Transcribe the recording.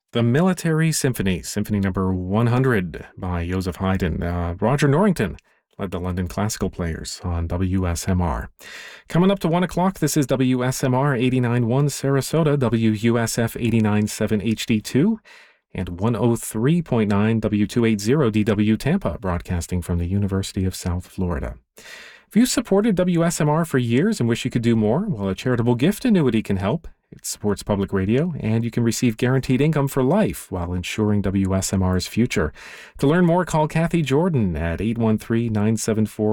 The Military Symphony, Symphony number 100 by Joseph Haydn. Roger Norrington led the London Classical Players on WSMR. Coming up to 1 o'clock, this is WSMR 89.1 Sarasota, WUSF 89.7 HD2, and 103.9 W280 DW Tampa, broadcasting from the University of South Florida. If you've supported WSMR for years and wish you could do more, well, a charitable gift annuity can help. It supports public radio, and you can receive guaranteed income for life while ensuring WSMR's future. To learn more, call Kathy Jordan at 813-974